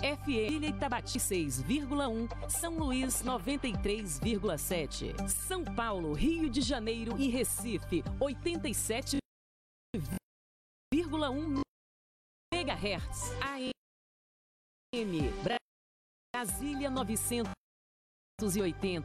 FM Itabati 6,1, São Luís 93,7, São Paulo, Rio de Janeiro e Recife 87,1 MHz, AM Brasília 980